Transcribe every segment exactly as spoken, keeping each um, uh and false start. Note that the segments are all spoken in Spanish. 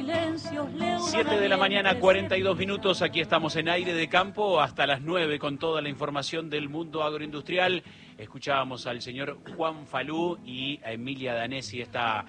siete de la mañana, cuarenta y dos minutos. Aquí estamos en Aire de Campo hasta las nueve con toda la información del mundo agroindustrial. Escuchábamos al señor Juan Falú y a Emilia Danesi, esta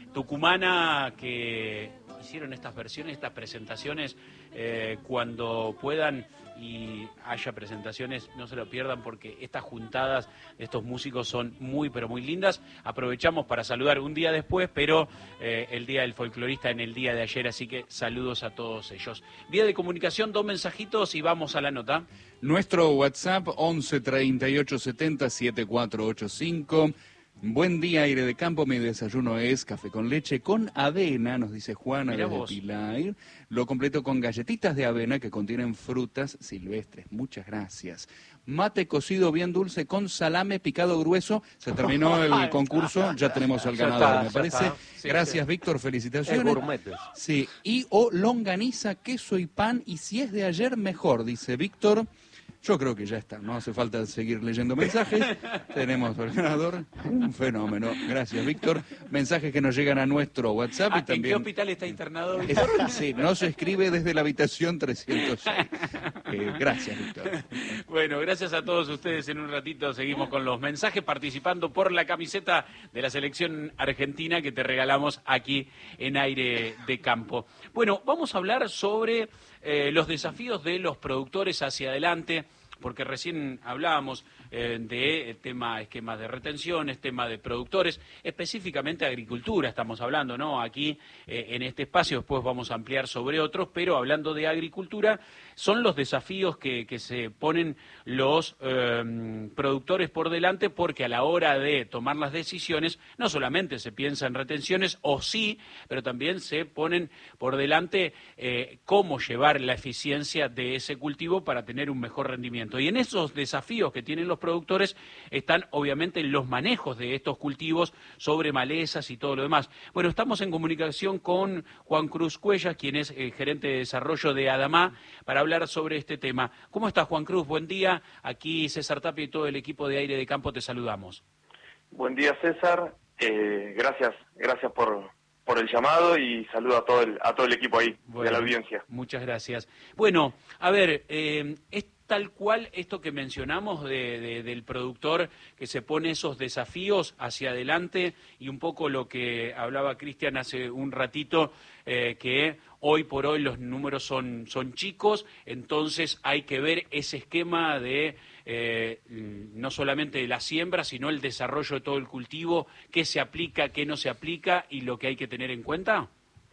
tucumana que hicieron estas versiones, estas presentaciones. Eh, cuando puedan y haya presentaciones, no se lo pierdan, porque estas juntadas de estos músicos son muy, pero muy lindas. Aprovechamos para saludar un día después, pero eh, el Día del Folclorista en el día de ayer, así que saludos a todos ellos. Vía de comunicación, dos mensajitos y vamos a la nota. Nuestro WhatsApp once treinta y ocho setenta setenta y cuatro ochenta y cinco. Buen día, Aire de Campo. Mi desayuno es café con leche con avena, nos dice Juana Mirá desde vos. Pilar. Lo completo con galletitas de avena que contienen frutas silvestres. Muchas gracias. Mate cocido bien dulce con salame picado grueso. Se terminó el concurso, ya tenemos al Ya ganador, está, me ya parece. está. Sí, Gracias, sí. Víctor, Es felicitaciones. gourmet. Sí, y o longaniza, queso y pan, y si es de ayer, mejor, dice Víctor. Yo creo que ya está, no hace falta seguir leyendo mensajes. Tenemos al ganador, un fenómeno. Gracias, Víctor. Mensajes que nos llegan a nuestro WhatsApp. Ah, y también... ¿En qué hospital está internado? Es- sí, nos escribe desde la habitación trescientos seis. Eh, gracias, Víctor. Bueno, gracias a todos ustedes. En un ratito seguimos con los mensajes, participando por la camiseta de la selección argentina que te regalamos aquí en Aire de Campo. Bueno, vamos a hablar sobre eh, los desafíos de los productores hacia adelante, porque recién hablábamos eh, de tema esquemas de retenciones, tema de productores, específicamente agricultura estamos hablando, ¿no? Aquí eh, en este espacio, después vamos a ampliar sobre otros, pero hablando de agricultura, son los desafíos que, que se ponen los eh, productores por delante, porque a la hora de tomar las decisiones, no solamente se piensa en retenciones, o sí, pero también se ponen por delante eh, cómo llevar la eficiencia de ese cultivo para tener un mejor rendimiento. Y en esos desafíos que tienen los productores están obviamente los manejos de estos cultivos sobre malezas y todo lo demás. Bueno, estamos en comunicación con Juan Cruz Cuellas, quien es el gerente de desarrollo de Adamá, para hablar sobre este tema. ¿Cómo estás, Juan Cruz? Buen día. Aquí César Tapia y todo el equipo de Aire de Campo te saludamos. Buen día, César. Eh, gracias, gracias por, por el llamado y saludo a todo el, a todo el equipo ahí, Bueno, de la audiencia. Muchas gracias. Bueno, a ver, eh, es tal cual esto que mencionamos de, de, del productor que se pone esos desafíos hacia adelante, y un poco lo que hablaba Cristian hace un ratito, eh, que hoy por hoy los números son, son chicos, entonces hay que ver ese esquema de eh, no solamente de la siembra, sino el desarrollo de todo el cultivo, qué se aplica, qué no se aplica y lo que hay que tener en cuenta.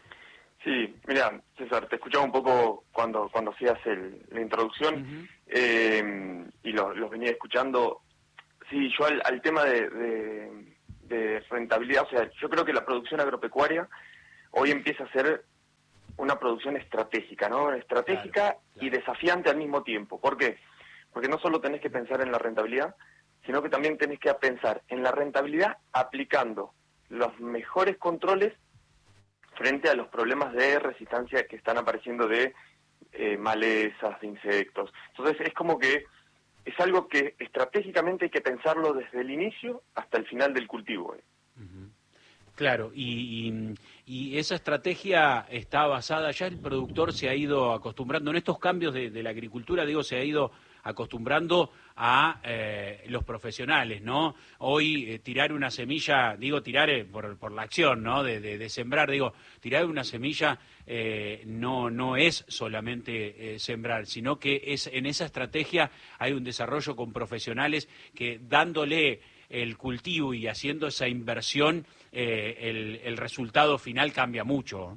Sí, mira, César, te escuchaba un poco cuando cuando hacías el, la introducción. Uh-huh. eh, y los lo venía escuchando. Sí, yo al, al tema de, de, de rentabilidad, o sea, yo creo que la producción agropecuaria hoy empieza a ser una producción estratégica, ¿no? Estratégica Claro, claro. y desafiante al mismo tiempo. ¿Por qué? Porque no solo tenés que pensar en la rentabilidad, sino que también tenés que pensar en la rentabilidad aplicando los mejores controles frente a los problemas de resistencia que están apareciendo de eh, malezas, de insectos. Entonces es como que es algo que estratégicamente hay que pensarlo desde el inicio hasta el final del cultivo. ¿eh? Uh-huh. Claro, y, y, y esa estrategia está basada, ya el productor se ha ido acostumbrando, en estos cambios de, de la agricultura, digo, se ha ido acostumbrando a eh, los profesionales, ¿no? Hoy eh, tirar una semilla, digo tirar eh, por, por la acción, ¿no? De, de, de sembrar, digo, tirar una semilla eh, no, no es solamente eh, sembrar, sino que es en esa estrategia hay un desarrollo con profesionales que dándole el cultivo y haciendo esa inversión, eh, el, el resultado final cambia mucho.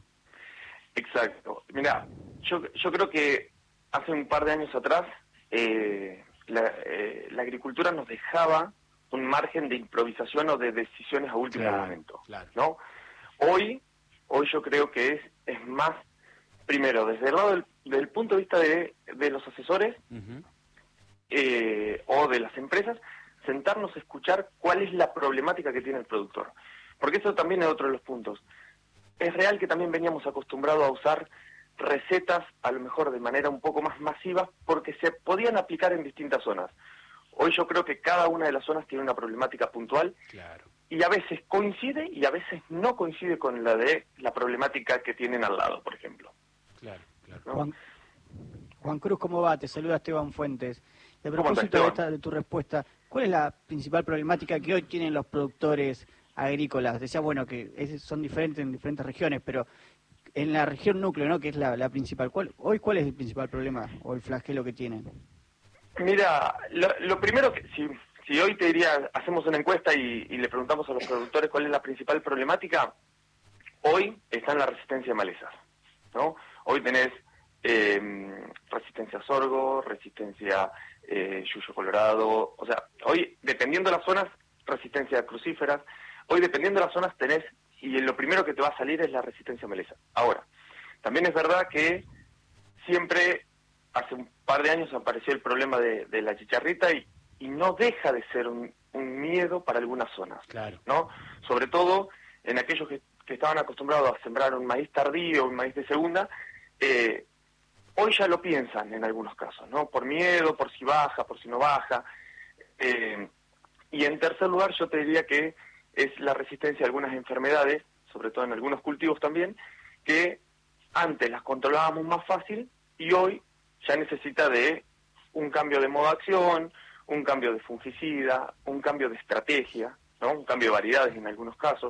Exacto. Mira, yo, yo creo que hace un par de años atrás eh, la, eh, la agricultura nos dejaba un margen de improvisación o de decisiones a último Claro, momento, claro. ¿no? Hoy, hoy yo creo que es, es más, primero, desde el lado del, del punto de vista de, de los asesores Uh-huh. eh, o de las empresas, sentarnos a escuchar cuál es la problemática que tiene el productor. Porque eso también es otro de los puntos. Es real que también veníamos acostumbrados a usar recetas, a lo mejor de manera un poco más masiva, porque se podían aplicar en distintas zonas. Hoy yo creo que cada una de las zonas tiene una problemática puntual Claro. y a veces coincide y a veces no coincide con la de la problemática que tienen al lado, por ejemplo. Claro, claro. ¿No? Juan, Juan Cruz, ¿cómo va? Te saluda Esteban Fuentes. De ¿Cómo andás, propósito de, Esteban? esta, de tu respuesta, ¿cuál es la principal problemática que hoy tienen los productores agrícolas? Decía, bueno, que es, son diferentes en diferentes regiones, pero en la región núcleo, ¿no?, que es la, la principal, ¿cuál, hoy cuál es el principal problema o el flagelo que tienen? Mira, lo, lo primero que, si, si hoy te diría, hacemos una encuesta y, y le preguntamos a los productores cuál es la principal problemática, hoy está en la resistencia de malezas, ¿no? Hoy tenés eh, resistencia a sorgo, resistencia eh, yuyo colorado, o sea, hoy dependiendo de las zonas, resistencia a crucíferas, hoy dependiendo de las zonas tenés, y lo primero que te va a salir es la resistencia a maleza. Ahora, también es verdad que siempre, hace un par de años apareció el problema de, de la chicharrita y, y no deja de ser un, un miedo para algunas zonas, Claro. ¿no? Sobre todo en aquellos que, que estaban acostumbrados a sembrar un maíz tardío, un maíz de segunda, eh, hoy ya lo piensan en algunos casos, ¿no? Por miedo, por si baja, por si no baja. Eh, y en tercer lugar yo te diría que es la resistencia a algunas enfermedades, sobre todo en algunos cultivos también, que antes las controlábamos más fácil y hoy ya necesita de un cambio de modo de acción, un cambio de fungicida, un cambio de estrategia, ¿no? Un cambio de variedades en algunos casos.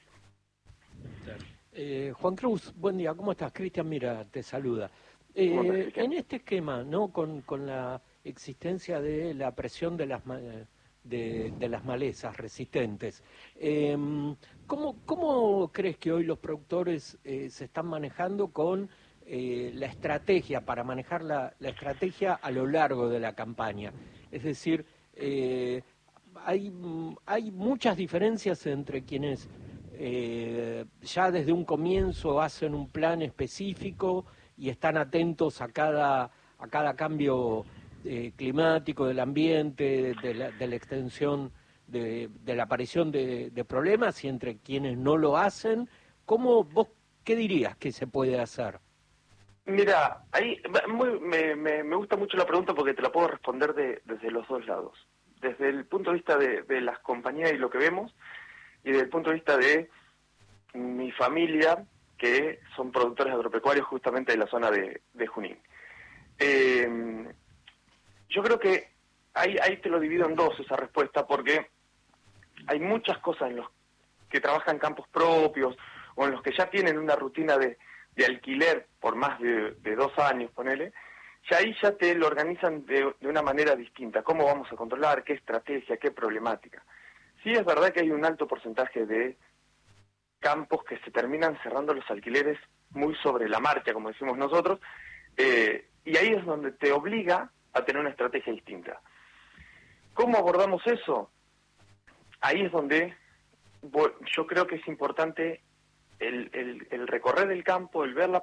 Eh, Juan Cruz, buen día, ¿cómo estás? Cristian Mira te saluda. ¿Cómo estás, Eh, Cristian? en este esquema, ¿no?, con, con la existencia de la presión de las ma- de, de las malezas resistentes, eh, ¿cómo, ¿cómo crees que hoy los productores eh, se están manejando con eh, la estrategia, para manejar la, la estrategia a lo largo de la campaña? Es decir, eh, hay, hay muchas diferencias entre quienes eh, ya desde un comienzo hacen un plan específico y están atentos a cada, a cada cambio eh, climático del ambiente, de la, de la extensión, de, de la aparición de, de problemas, y entre quienes no lo hacen. ¿Cómo vos qué dirías que se puede hacer? Mira, ahí muy, me, me, me gusta mucho la pregunta porque te la puedo responder de, desde los dos lados. Desde el punto de vista de, de las compañías y lo que vemos, y desde el punto de vista de mi familia, que son productores agropecuarios justamente de la zona de, de Junín. Eh, yo creo que ahí, ahí te lo divido en dos esa respuesta, porque hay muchas cosas en los que trabajan campos propios o en los que ya tienen una rutina de, de alquiler por más de, de dos años, ponele, ya ahí ya te lo organizan de, de una manera distinta. ¿Cómo vamos a controlar? ¿Qué estrategia? ¿Qué problemática? Sí, es verdad que hay un alto porcentaje de campos que se terminan cerrando los alquileres muy sobre la marcha, como decimos nosotros, eh, y ahí es donde te obliga a tener una estrategia distinta. ¿Cómo abordamos eso? Ahí es donde yo creo que es importante el, el, el recorrer el campo, el ver la